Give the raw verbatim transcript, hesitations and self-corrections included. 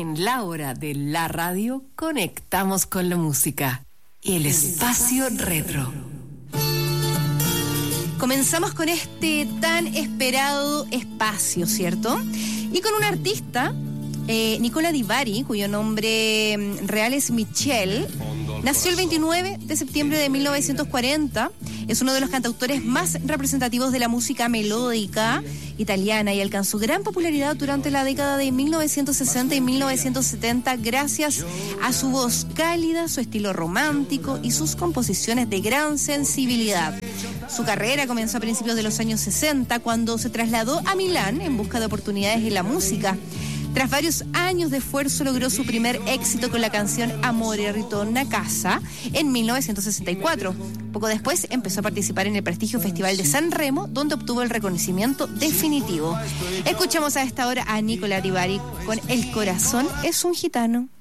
En la hora de la radio conectamos con la música. El espacio retro. Comenzamos con este tan esperado espacio, ¿cierto? Y con un artista, eh, Nicola Di Bari, cuyo nombre real es Michel. Nació el veintinueve de septiembre de mil novecientos cuarenta. Es uno de los cantautores más representativos de la música melódica italiana y alcanzó gran popularidad durante la década de mil novecientos sesenta y mil novecientos setenta gracias a su voz cálida, su estilo romántico y sus composiciones de gran sensibilidad. Su carrera comenzó a principios de los años sesenta cuando se trasladó a Milán en busca de oportunidades en la música. Tras varios años de esfuerzo logró su primer éxito con la canción Amore ritorna a casa en mil novecientos sesenta y cuatro. Poco después empezó a participar en el prestigio Festival de San Remo, donde obtuvo el reconocimiento definitivo. Escuchamos a esta hora a Nicola Di Bari con El corazón es un gitano.